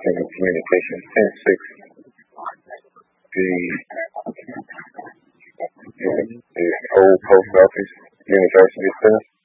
Communications 106. The old post office, University Center.